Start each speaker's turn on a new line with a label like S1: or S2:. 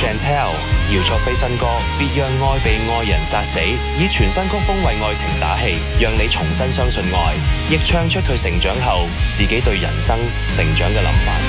S1: Chantel 姚卓菲新歌《別讓愛被愛人殺死》，以全新曲風為愛情打氣，讓你重新相信愛，亦唱出佢成長後自己對人生成長嘅諗法。